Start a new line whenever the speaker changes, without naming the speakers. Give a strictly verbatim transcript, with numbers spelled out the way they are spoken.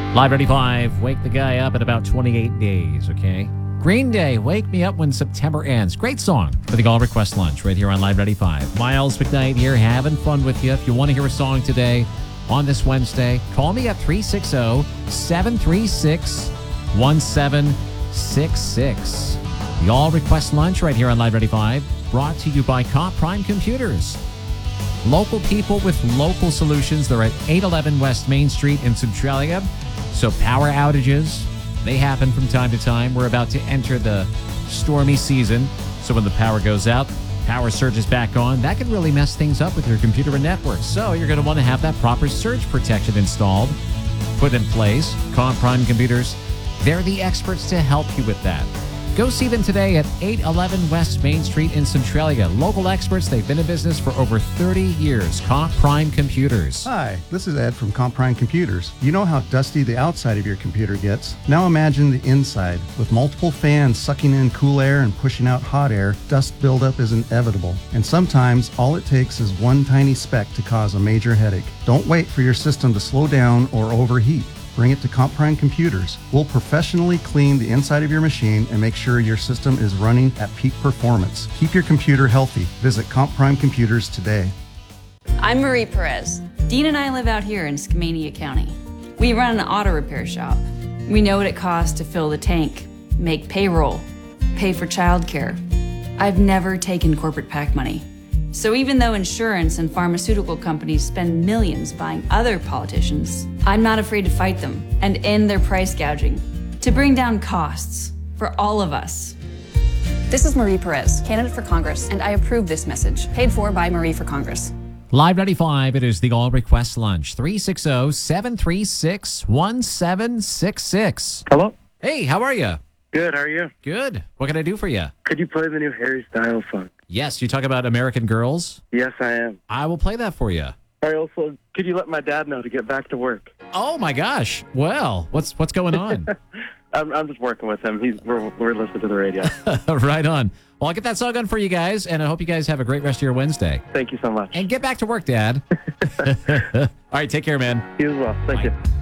Live Ready five, wake the guy up in about twenty-eight days, okay? Green Day, Wake Me Up When September Ends. Great song for the All Request Lunch right here on Live Ready five. Miles McKnight here, having fun with you. If you want to hear a song today on this Wednesday, call me at three six zero, seven three six, one seven six six. The All Request Lunch right here on Live Ready five, brought to you by Comp Prime Computers. Local people with local solutions. They're at eight eleven West Main Street in Centralia. So power outages, they happen from time to time. We're about to enter the stormy season. So when the power goes out, power surges back on. That can really mess things up with your computer and network. So you're going to want to have that proper surge protection installed, put in place. Comp Prime Computers, they're the experts to help you with that. Go see them today at eight eleven West Main Street in Centralia. Local experts, they've been in business for over thirty years. Comp Prime Computers.
Hi, this is Ed from Comp Prime Computers. You know how dusty the outside of your computer gets? Now imagine the inside. With multiple fans sucking in cool air and pushing out hot air, dust buildup is inevitable. And sometimes all it takes is one tiny speck to cause a major headache. Don't wait for your system to slow down or overheat. Bring it to Comp Prime Computers. We'll professionally clean the inside of your machine and make sure your system is running at peak performance. Keep your computer healthy. Visit Comp Prime Computers today.
I'm Marie Perez. Dean and I live out here in Skamania County. We run an auto repair shop. We know what it costs to fill the tank, make payroll, pay for childcare. I've never taken corporate PAC money. So even though insurance and pharmaceutical companies spend millions buying other politicians, I'm not afraid to fight them and end their price gouging to bring down costs for all of us.
This is Marie Perez, candidate for Congress, and I approve this message, paid for by Marie for Congress.
Live Ready five, it is the All Request Lunch. three six zero, seven three six, one seven six six.
Hello?
Hey, how are you?
Good, how are you?
Good. What can I do for you?
Could you play the new Harry Styles song?
Yes, you talk about American Girls?
Yes, I am.
I will play that for you.
I also, could you let my dad know to get back to work?
Oh my gosh. Well, what's what's going on?
I'm, I'm just working with him. He's we're, we're listening to the radio.
Right on. Well, I'll get that song on for you guys, and I hope you guys have a great rest of your Wednesday.
Thank you so much.
And get back to work, Dad. All right, take care, man.
You as well. Thank
Bye.
you.